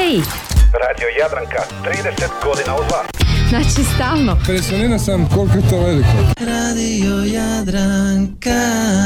Koji? Radio Jadranka, 30 godina uz vas. Znači stalno. Impresioniran sam koliko je to veliko. Radio Jadranka.